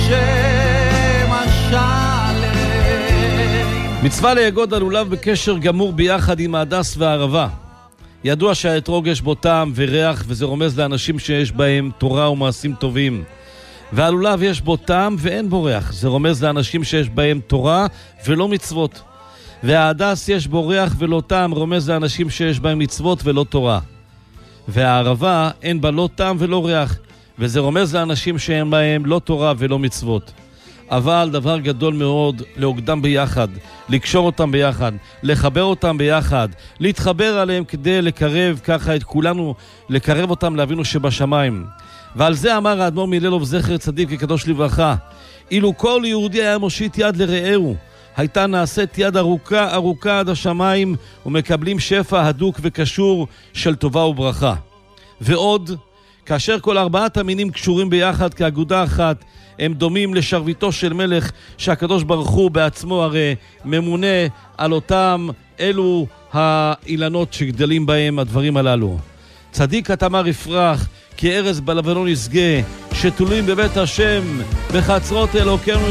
השם השלם. מצווה ליגוד הלולב בקשר גמור ביחד עם ההדס והערבה. ידוע שהאתרוג יש בו טעם וריח, וזה רומז לאנשים שיש בהם תורה ומעשים טובים. והלולב יש בו טעם ואין בו ריח, זה רומז לאנשים שיש בהם תורה ולא מצוות. וההדס יש בו ריח ולא טעם, רומז לאנשים שיש בהם מצוות ולא תורה. והערבה אין בה לא טעם ולא ריח, וזה רומז לאנשים שאין בהם לא תורה ולא מצוות. אבל דבר גדול מאוד להוגדם ביחד, לקשור אותם ביחד, לחבר אותם ביחד, להתחבר עליהם כדי לקרב ככה את כולנו, לקרב אותם לאבינו שבשמיים. ועל זה אמר האדמו"ר מלילוב זכר צדיק וקדוש לברכה, אילו כל יהודי היה מושיט יד לרעהו, הייתה נעשית יד ארוכה ארוכה עד השמיים, ומקבלים שפע הדוק וקשור של טובה וברכה. ועוד, כאשר כל ארבעת המינים קשורים ביחד כאגודה אחת, הם דומים לשרביטו של מלך, שהקדוש ברוך הוא בעצמו הרי ממונה על אותם אלו האילנות שגדלים בהם הדברים הללו. צדיק התמר יפרח, כי ארז בלבנון יסגה, שתולים בבית השם, בחצרות אלוקינו